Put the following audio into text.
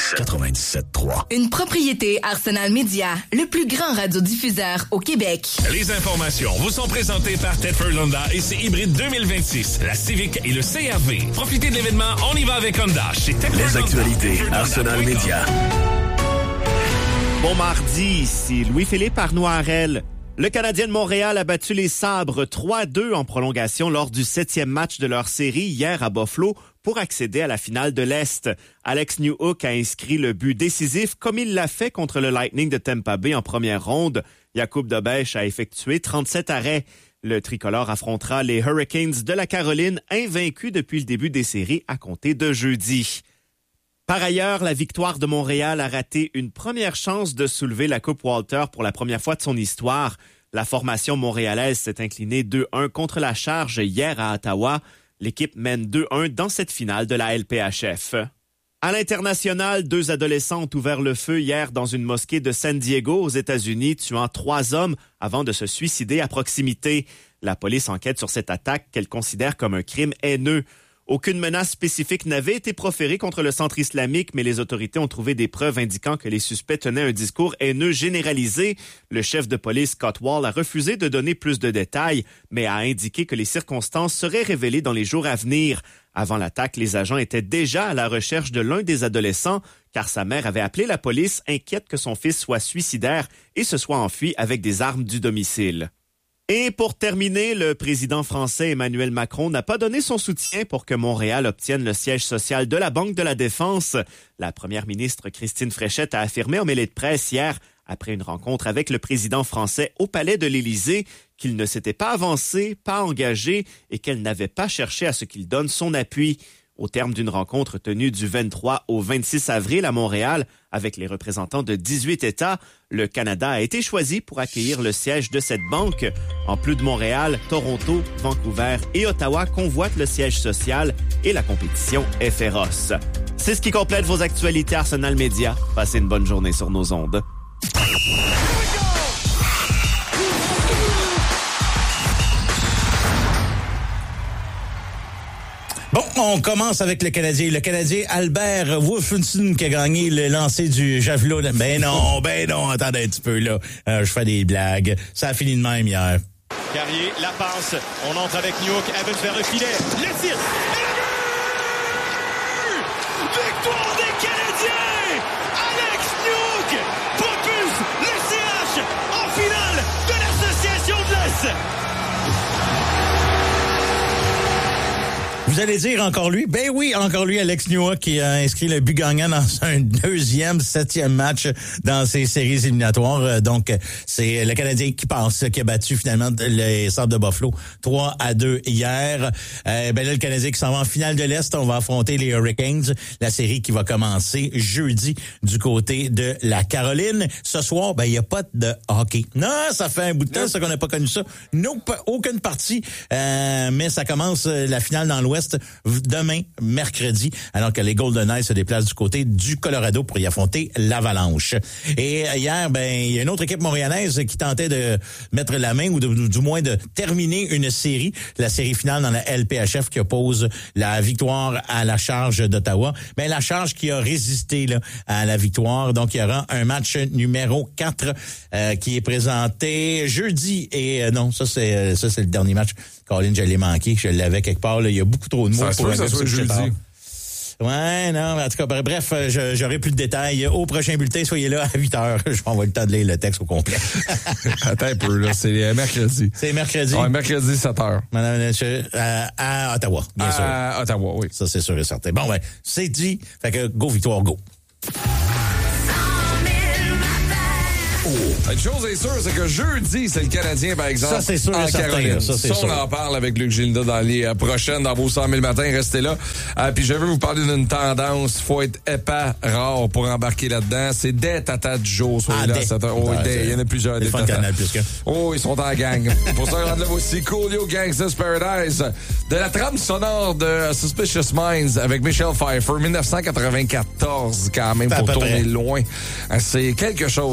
97.3. Une propriété Arsenal Media, le plus grand radiodiffuseur au Québec. Les informations vous sont présentées par Tedford Honda et ses hybrides 2026, la Civic et le CR-V. Profitez de l'événement On y va avec Honda chez Tedford Honda. Les actualités Arsenal Media. Bon mardi, ici Louis-Philippe Arnoirel. Le Canadien de Montréal a battu les Sabres 3-2 en prolongation lors du 7e match de leur série hier à Buffalo pour accéder à la finale de l'Est. Alex Newhook a inscrit le but décisif comme il l'a fait contre le Lightning de Tampa Bay en première ronde. Jakub Dobeš a effectué 37 arrêts. Le tricolore affrontera les Hurricanes de la Caroline, invaincus depuis le début des séries à compter de jeudi. Par ailleurs, la Victoire de Montréal a raté une première chance de soulever la Coupe Walter pour la première fois de son histoire. La formation montréalaise s'est inclinée 2-1 contre la Charge hier à Ottawa. L'équipe mène 2-1 dans cette finale de la LPHF. À l'international, 2 adolescents ont ouvert le feu hier dans une mosquée de San Diego aux États-Unis, tuant 3 hommes avant de se suicider à proximité. La police enquête sur cette attaque qu'elle considère comme un crime haineux. Aucune menace spécifique n'avait été proférée contre le centre islamique, mais les autorités ont trouvé des preuves indiquant que les suspects tenaient un discours haineux généralisé. Le chef de police, Scott Wall, a refusé de donner plus de détails, mais a indiqué que les circonstances seraient révélées dans les jours à venir. Avant l'attaque, les agents étaient déjà à la recherche de l'un des adolescents, car sa mère avait appelé la police, inquiète que son fils soit suicidaire et se soit enfui avec des armes du domicile. Et pour terminer, le président français Emmanuel Macron n'a pas donné son soutien pour que Montréal obtienne le siège social de la Banque de la Défense. La première ministre Christine Fréchette a affirmé en mêlée de presse hier, après une rencontre avec le président français au Palais de l'Élysée, qu'il ne s'était pas avancé, pas engagé et qu'elle n'avait pas cherché à ce qu'il donne son appui. Au terme d'une rencontre tenue du 23 au 26 avril à Montréal avec les représentants de 18 États, le Canada a été choisi pour accueillir le siège de cette banque. En plus de Montréal, Toronto, Vancouver et Ottawa convoitent le siège social et la compétition est féroce. C'est ce qui complète vos actualités Arsenal Media. Passez une bonne journée sur nos ondes. Bon, on commence avec le Canadien. Le Canadien Albert Wolfenson qui a gagné le lancer du javelot. Ben non, attendez un petit peu là. Je fais des blagues. Ça a fini de même hier. Carrier, la passe. On entre avec Newhook, Evans vers le filet. Le tir. Et le but! Victoire des Canadiens! Alex Newhook propulse le CH en finale de l'Association de l'Est. Vous allez dire encore lui? Ben oui, encore lui, Alex Newhook, qui a inscrit le but gagnant dans un 7e match dans ces séries éliminatoires. Donc, c'est le Canadien qui passe, qui a battu finalement les Sabres de Buffalo 3-2 hier. Ben là, le Canadien qui s'en va en finale de l'Est. On va affronter les Hurricanes. La série qui va commencer jeudi du côté de la Caroline. Ce soir, ben, il n'y a pas de hockey. Non, ça fait un bout de temps, ça qu'on n'a pas connu ça. Aucune partie. Mais ça commence la finale dans l'Ouest demain, mercredi, alors que les Golden Knights se déplacent du côté du Colorado pour y affronter l'Avalanche. Et hier, ben, il y a une autre équipe montréalaise qui tentait de mettre la main ou du moins de terminer une série, la série finale dans la LPHF qui oppose la victoire à la Charge d'Ottawa. Ben, la Charge qui a résisté là, à la victoire. Donc, il y aura un match numéro 4 qui est présenté jeudi. Et non, ça c'est le dernier match. Colin, je l'ai manqué, je l'avais quelque part. Là. Il y a beaucoup trop de mots. Ça soit jeudi. Ouais, non, en tout cas, bref, j'aurai plus de détails. Au prochain bulletin, soyez là à 8h. Je vais avoir le temps de lire le texte au complet. Attends un peu, là, c'est mercredi. C'est mercredi. Ouais, mercredi, 7h. Madame, à Ottawa, bien sûr. À Ottawa, oui. Ça, c'est sûr et certain. Bon, ben, c'est dit. Fait que, go, victoire, go. Une chose est sûre, c'est que jeudi, c'est le Canadien, par exemple. Ça, c'est sûr et certain. Ça, c'est sûr. On en parle avec Luc Gilda dans les prochaines, dans vos 100 000 matins. Restez là. Puis je veux vous parler d'une tendance. Faut être épais, rare pour embarquer là-dedans. C'est des tatas du jour. Soyez là. Il y en a plusieurs. Des tatas. Oh, ils sont en gang. Pour ça, rendre là aussi Coolio Gangsta's Paradise. De la trame sonore de Suspicious Minds avec Michelle Pfeiffer. 1994, quand même, pour tourner loin. C'est quelque chose.